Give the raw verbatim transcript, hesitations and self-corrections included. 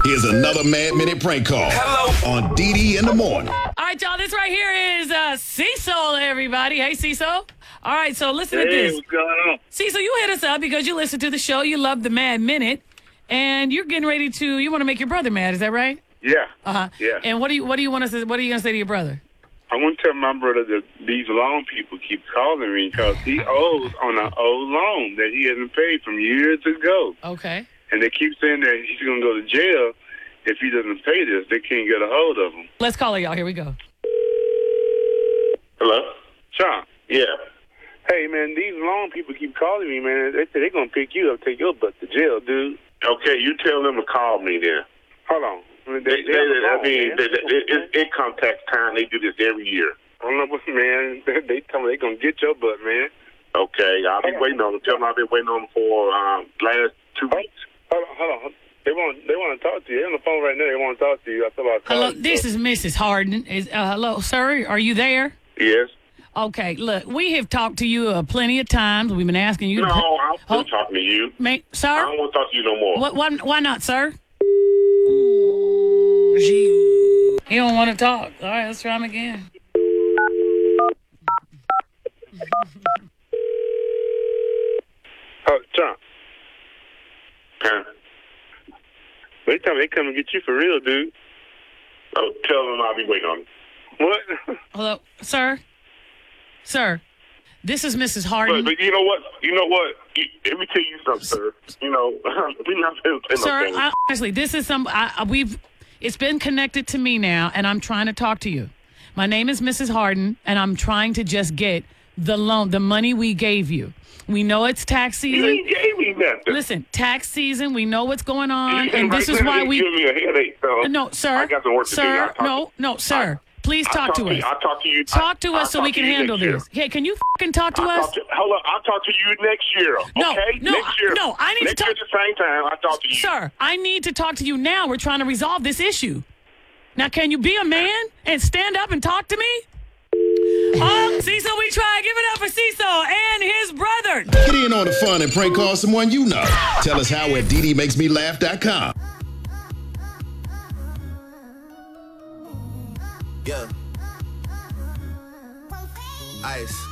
Here's another Mad Minute prank call. Hello. On D D in the morning. All right, y'all. This right here is uh, Cecil, everybody. Hey, Cecil. All right, so listen hey, to this. What's going on? Cecil, you hit us up because you listen to the show. You love the Mad Minute, and you're getting ready to. You want to make your brother mad? Is that right? Yeah. Uh huh. Yeah. And what do you what do you want to say? What are you gonna say to your brother? I want to tell my brother that these loan people keep calling me because he owes on an old loan that he hasn't paid from years ago. Okay. And they keep saying that he's going to go to jail if he doesn't pay this. They can't get a hold of him. Let's call it, y'all. Here we go. Hello? Sean? Yeah. Hey, man, these loan people keep calling me, man. They say they're going to pick you up, take your butt to jail, dude. Okay, you tell them to call me then. Hold on. They, they, they, they, I mean, they, they, it's income tax time. They do this every year. I don't know what, man. They, they tell me they're going to get your butt, man. Okay, I'll be waiting on them. Tell them I've been waiting on them for um, last two weeks. Hold on, hold on. They want, they want to talk to you. They're on the phone right now. They want to talk to you. I thought I'd call Hello, you. this is Missus Harden. Is uh, hello, sir? Are you there? Yes. Okay, look, we have talked to you uh, plenty of times. We've been asking you. No, to, I'm still talking to you. May, sir? I don't want to talk to you no more. What, why, why not, sir? Ooh, gee. He don't want to talk. All right, let's try him again. Oh, John. Huh? They tell me they come and get you for real, dude. Oh, tell them I'll be waiting on them. What? Hello, sir? Sir, this is Missus Harden. But, but you know what? You know what? You, let me tell you something, sir. You know, we're not in Sir, I, honestly, this is some. I, I- we've. It's been connected to me now, and I'm trying to talk to you. My name is Missus Harden, and I'm trying to just get the loan, the money we gave you. We know it's tax You season. ain't gave me nothing. Listen, tax season. We know what's going on, You- and this right is now, why you we. give me a headache, so No, sir. I got some work to do. Sir, I'll talk no, no, sir. Please I'll talk to you- us. I'll talk to you. Talk to I'll us so talk we to can you handle next year. this. Hey, can you fucking talk to I'll us? talk to, hold on, I'll talk to you next year. No, okay? no, next year. no, I need to next talk- year at the same time. I'll talk to you. Sir, I need to talk to you now. We're trying to resolve this issue. Now, can you be a man and stand up and talk to me? Oh, Cecil, we try. Give it up for Cecil and his brother. Get in on the fun and prank call someone you know. Tell us how at D D makes me laugh dot com. Yeah. Ice.